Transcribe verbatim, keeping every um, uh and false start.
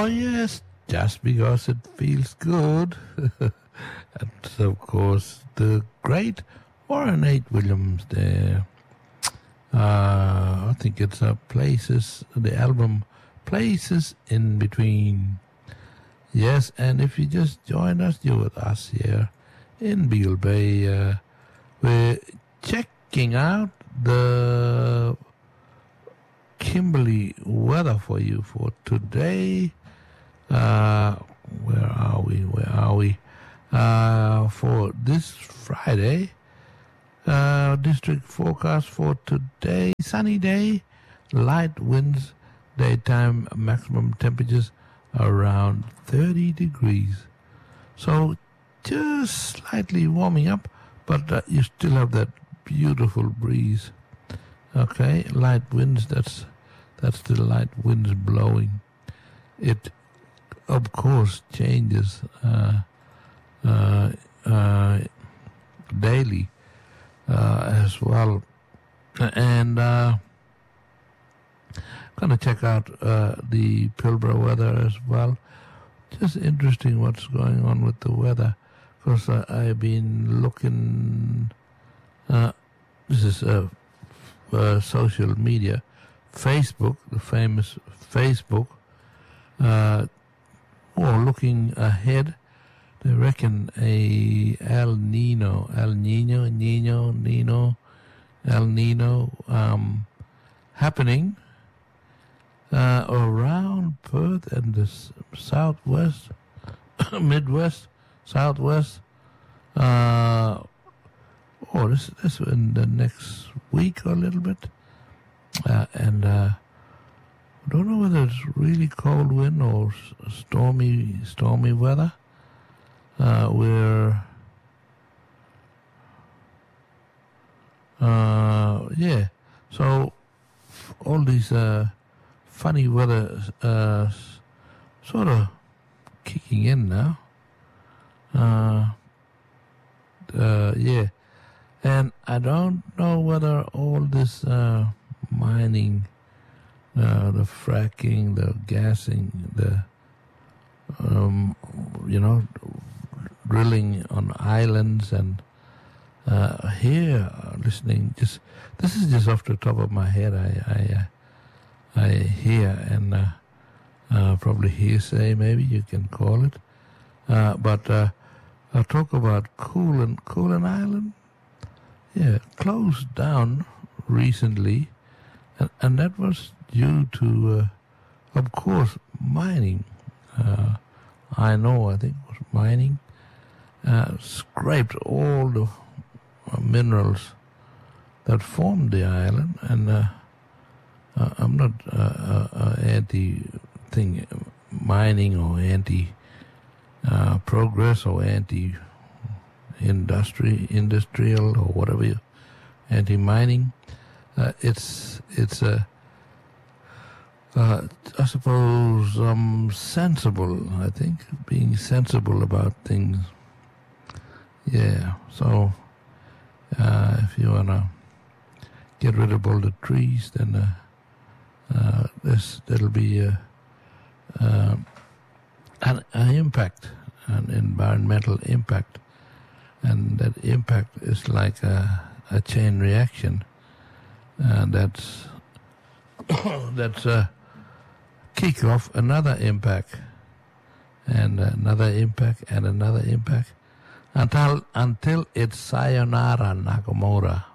Oh, yes, just because it feels good. That's, of course, the great Warren H. Williams there. Uh, I think it's uh, Places, the album Places in Between. Yes, and if you just join us, you're with us here in Beagle Bay. Uh, we're checking out the Kimberley weather for you for today. Uh, where are we? Where are we? Uh, for this Friday, uh, district forecast for today, sunny day, light winds, daytime maximum temperatures around thirty degrees. So just slightly warming up, but uh, you still have that beautiful breeze. Okay, light winds, that's that's the light winds blowing. It, of course, changes uh, uh, uh, daily uh, as well. And uh, going to check out uh, the Pilbara weather as well. Just interesting what's going on with the weather. Because uh, I've been looking, uh, this is uh, uh, social media, Facebook, the famous Facebook, uh, or looking ahead, they reckon a El Nino, El Nino, Nino, Nino, El Nino um, happening uh, around Perth and the southwest, Midwest, southwest. Uh, oh, this this in the next week or a little bit, uh, and uh, I don't know whether it's really cold wind or stormy stormy weather. Uh, we're uh, yeah, so all these uh, funny weather uh, sort of kicking in now. Uh, uh, yeah, and I don't know whether all this uh, mining, uh, the fracking, the gassing, the um, you know, drilling on islands and uh, here uh, listening. Just this is just off the top of my head. I I, uh, I hear and uh, uh, probably hearsay, maybe you can call it, uh, but. Uh, I'll talk about Coolan, Coolan Island. Yeah, closed down recently, and, and that was due to, uh, of course, mining. Uh, I know, I think it was mining. Uh, scraped all the uh, minerals that formed the island, and uh, uh, I'm not uh, uh, uh, anti-thing, mining or anti- Uh, progress or anti-industry, industrial or whatever, you, anti-mining. Uh, it's it's a uh, uh, I suppose um, sensible. I think being sensible about things. Yeah. So uh, if you wanna get rid of all the trees, then uh, uh, this that'll be a. Uh, An, an impact, an environmental impact, and that impact is like a, a chain reaction, and that's that's a kick off another impact, and another impact, and another impact, until until it's sayonara Nakamura.